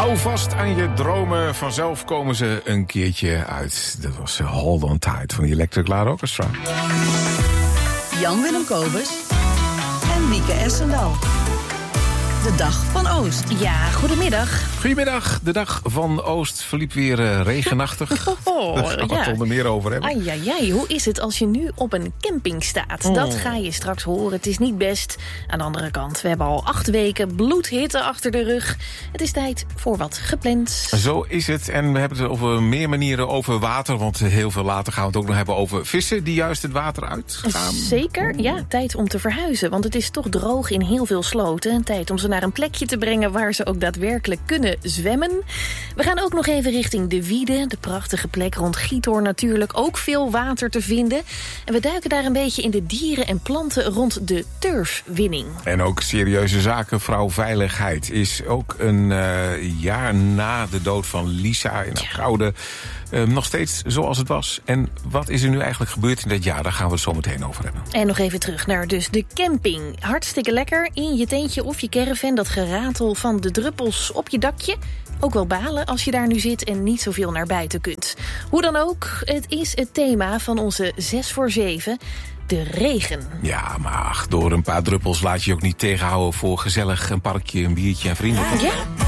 Hou vast aan je dromen, vanzelf komen ze een keertje uit. Dat was Hold On Tight van de Electric Light Orchestra. Jan-Willem Kobus en Wieke Essendal. De dag van Oost. Ja, goedemiddag. Goedemiddag. De dag van Oost verliep weer regenachtig. Daar gaan we het onder meer over hebben. Ai, hoe is het als je nu op een camping staat? Dat ga je straks horen. Het is niet best. Aan de andere kant, we hebben al 8 weken bloedhitte achter de rug. Het is tijd voor wat gepland. Zo is het. En we hebben het over meer manieren over water. Want heel veel later gaan we het ook nog hebben over vissen die juist het water uitgaan. Zeker, ja. Tijd om te verhuizen. Want het is toch droog in heel veel sloten. Tijd om ze naar een plekje te brengen waar ze ook daadwerkelijk kunnen zwemmen. We gaan ook nog even richting de Wiede. De prachtige plek rond Giethoorn natuurlijk. Ook veel water te vinden. En we duiken daar een beetje in de dieren en planten rond de turfwinning. En ook serieuze zaken. Vrouwveiligheid is ook een jaar na de dood van Lisa in Apkoude nog steeds zoals het was. En wat is er nu eigenlijk gebeurd in dat jaar? Daar gaan we het zo meteen over hebben. En nog even terug naar dus de camping. Hartstikke lekker in je tentje of je caravan. Dat geratel van de druppels op je dakje. Ook wel balen als je daar nu zit en niet zoveel naar buiten kunt. Hoe dan ook, het is het thema van onze 6 voor 7... de regen. Ja, maar door een paar druppels laat je ook niet tegenhouden voor gezellig een parkje, een biertje en vrienden. Ja,